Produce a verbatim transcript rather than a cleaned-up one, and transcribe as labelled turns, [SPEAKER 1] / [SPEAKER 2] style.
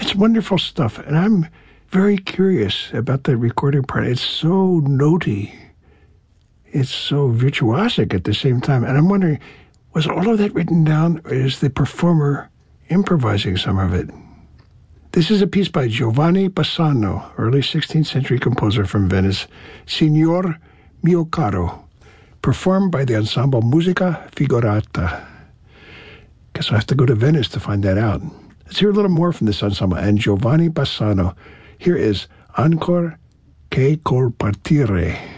[SPEAKER 1] It's wonderful stuff, and I'm very curious about the recording part. It's so notey. It's so virtuosic at the same time. And I'm wondering, was all of that written down, or is the performer improvising some of it? This is a piece by Giovanni Bassano, early sixteenth century composer from Venice, Signor Mio Caro, performed by the ensemble Musica Figurata. Guess I'll have to go to Venice to find that out. Let's hear a little more from this ensemble. And Giovanni Bassano. Here is Ancor che col partire.